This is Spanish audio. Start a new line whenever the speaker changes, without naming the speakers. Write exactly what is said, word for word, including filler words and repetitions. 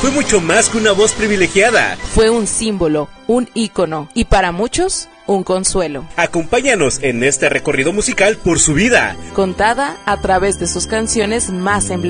fue mucho más que una voz privilegiada.
Fue un símbolo, un ícono y para muchos, un consuelo.
Acompáñanos en este recorrido musical por su vida,
contada a través de sus canciones más emblemáticas.